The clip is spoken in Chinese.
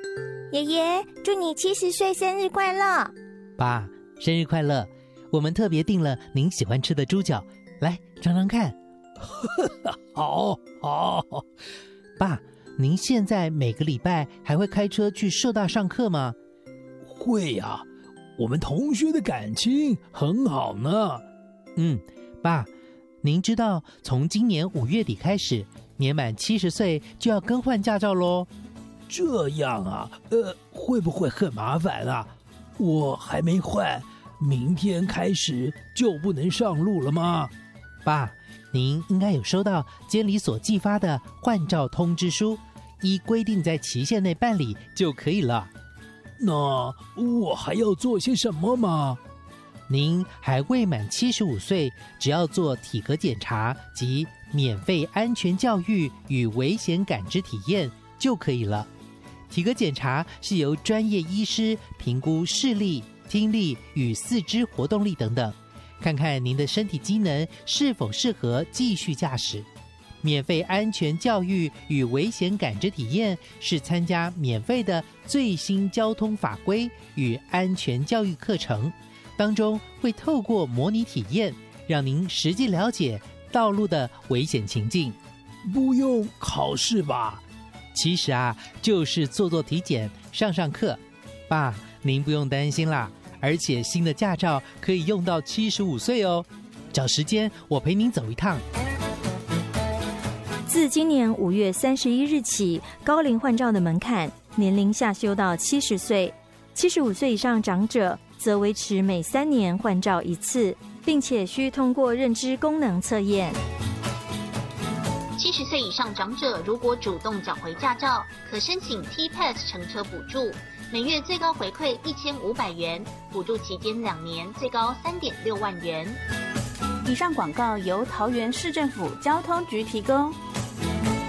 爷爷，祝你70岁生日快乐！ 爸，生日快乐！我们特别订了您喜欢吃的猪脚，来尝尝看。 好。 爸，您现在每个礼拜还会开车去社大上课吗？ 会呀，我们同学的感情很好呢。 爸，您知道从今年5月底开始，年满70岁就要更换驾照咯。 这样啊，会不会很麻烦啊？我还没换，明天开始就不能上路了吗？ 爸，您应该有收到监理所寄发的换照通知书，依规定在期限内办理就可以了。 那我还要做些什么吗？ 您还未满75岁，只要做体格检查及免费安全教育与危险感知体验就可以了。体格检查是由专业医师评估视力、听力与四肢活动力等等，看看您的身体机能是否适合继续驾驶。免费安全教育与危险感知体验是参加免费的最新交通法规与安全教育课程，当中会透过模拟体验，让您实际了解道路的危险情境。 不用考试吧？ 其实啊，就是做体检、上课。爸，您不用担心啦，而且新的驾照可以用到75岁哦。找时间我陪您走一趟。 自今年5月31日起，高龄换照的门槛年龄下修到70岁，75岁以上长者则维持每3年换照一次，并且需通过认知功能测验。 70岁以上长者如果主动缴回驾照，可申请 T-Pass 乘车补助，每月最高回馈1500元，补助期间2年，最高3.6万元。 以上广告由桃园市政府交通局提供。